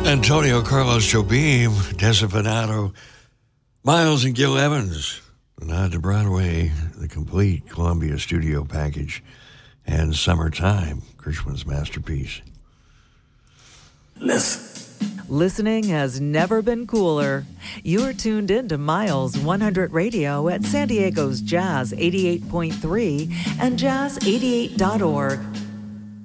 Antonio Carlos Jobim, Dessa Venato, Miles and Gil Evans, the nod to Broadway, the complete Columbia studio package, and Summertime, Gershwin's masterpiece. Listening has never been cooler. You're tuned in to Miles 100 Radio at San Diego's Jazz 88.3 and Jazz88.org.